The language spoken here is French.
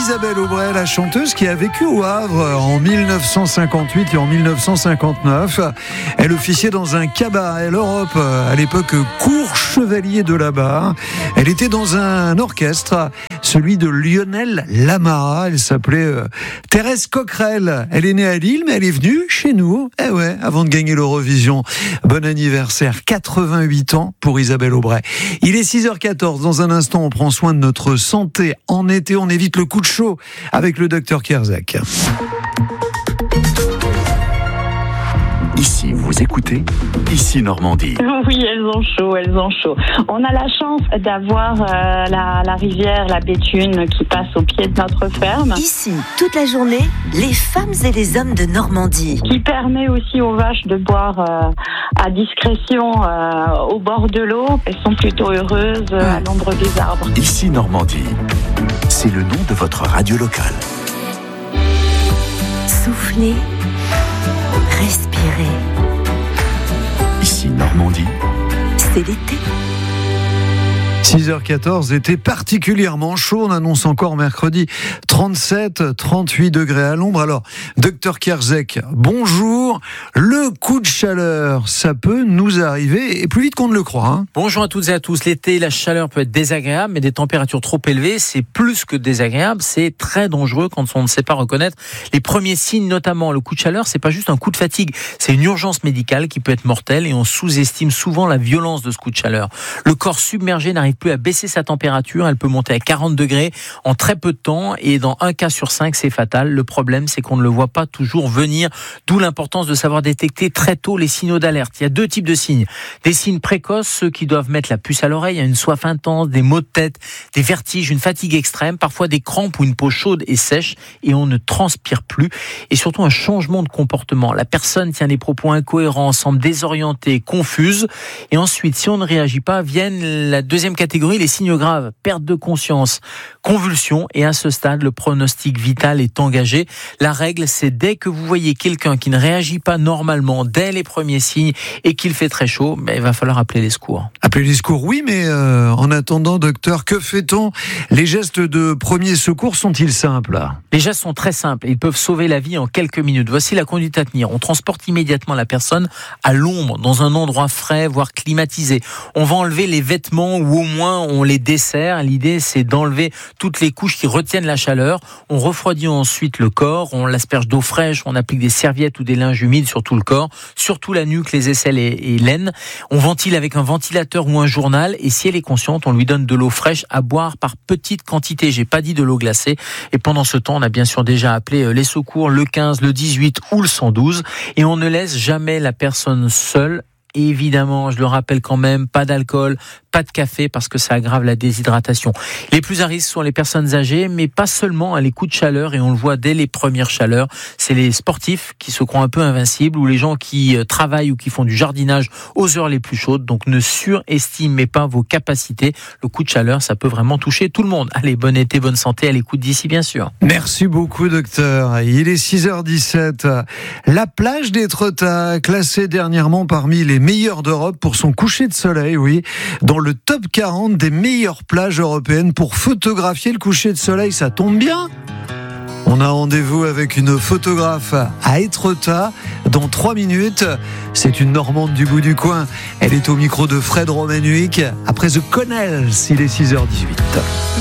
Isabelle Aubray, la chanteuse qui a vécu au Havre en 1958 et en 1959. Elle officiait dans un cabaret l'Europe, à l'époque court chevalier de là-bas. Elle était dans un orchestre, celui de Lionel Lamara. Elle s'appelait Thérèse Coquerel. Elle est née à Lille, mais elle est venue chez nous, avant de gagner l'Eurovision. Bon anniversaire, 88 ans pour Isabelle Aubray. Il est 6h14. Dans un instant, on prend soin de notre santé. En été, on évite le coup de chaud avec le docteur Kierzek. Ici, vous écoutez, ici Normandie. Oui, elles ont chaud. On a la chance d'avoir la rivière, la Béthune qui passe au pied de notre ferme. Ici, toute la journée, les femmes et les hommes de Normandie. Qui permet aussi aux vaches de boire à discrétion au bord de l'eau. Elles sont plutôt heureuses à l'ombre des arbres. Ici Normandie, c'est le nom de votre radio locale. Soufflez, respirez. Ici Normandie, c'est l'été. 6h14, été particulièrement chaud. On annonce encore mercredi 37, 38 degrés à l'ombre. Alors, docteur Kierzek, bonjour. Le coup de chaleur, ça peut nous arriver et plus vite qu'on ne le croit. Hein. Bonjour à toutes et à tous. L'été, la chaleur peut être désagréable, mais des températures trop élevées, c'est plus que désagréable. C'est très dangereux quand on ne sait pas reconnaître les premiers signes, notamment le coup de chaleur. C'est pas juste un coup de fatigue, c'est une urgence médicale qui peut être mortelle et on sous-estime souvent la violence de ce coup de chaleur. Le corps submergé n'arrive plus à baisser sa température, elle peut monter à 40 degrés en très peu de temps et dans un cas sur 5, c'est fatal. Le problème, c'est qu'on ne le voit pas toujours venir, d'où l'importance de savoir détecter très tôt les signaux d'alerte. Il y a deux types de signes. Des signes précoces, ceux qui doivent mettre la puce à l'oreille, une soif intense, des maux de tête, des vertiges, une fatigue extrême, parfois des crampes ou une peau chaude et sèche et on ne transpire plus et surtout un changement de comportement. La personne tient des propos incohérents, semble désorientée, confuse et ensuite, si on ne réagit pas, viennent la deuxième catégorie, les signes graves, perte de conscience, convulsion et à ce stade, le pronostic vital est engagé. La règle, c'est dès que vous voyez quelqu'un qui ne réagit pas normalement dès les premiers signes et qu'il fait très chaud, il va falloir appeler les secours. Appeler les secours, oui, mais en attendant, docteur, que fait-on ? Les gestes de premier secours sont-ils simples ? Les gestes sont très simples, ils peuvent sauver la vie en quelques minutes. Voici la conduite à tenir. On transporte immédiatement la personne à l'ombre, dans un endroit frais, voire climatisé. On va enlever les vêtements ou au moins on les dessert. L'idée, c'est d'enlever toutes les couches qui retiennent la chaleur. On refroidit ensuite le corps, on l'asperge d'eau fraîche, on applique des serviettes ou des linges humides sur tout le corps, surtout la nuque, les aisselles et l'aine. On ventile avec un ventilateur ou un journal et si elle est consciente, on lui donne de l'eau fraîche à boire par petites quantités. J'ai pas dit de l'eau glacée. Et pendant ce temps, on a bien sûr déjà appelé les secours, le 15, le 18 ou le 112 et on ne laisse jamais la personne seule. Et évidemment, je le rappelle quand même, pas d'alcool, pas de café parce que ça aggrave la déshydratation. Les plus à risque sont les personnes âgées, mais pas seulement à les coups de chaleur et on le voit dès les premières chaleurs. C'est les sportifs qui se croient un peu invincibles ou les gens qui travaillent ou qui font du jardinage aux heures les plus chaudes. Donc ne surestimez pas vos capacités. Le coup de chaleur, ça peut vraiment toucher tout le monde. Allez, bon été, bonne santé, à l'écoute d'ici bien sûr. Merci beaucoup, docteur. Il est 6h17. La plage d'Étretat, classée dernièrement parmi les meilleures d'Europe pour son coucher de soleil, oui, dans le top 40 des meilleures plages européennes pour photographier le coucher de soleil. Ça tombe bien. On a rendez-vous avec une photographe à Étretat dans 3 minutes. C'est une Normande du bout du coin. Elle est au micro de Fred Romanuik après The Connells. Il est 6h18.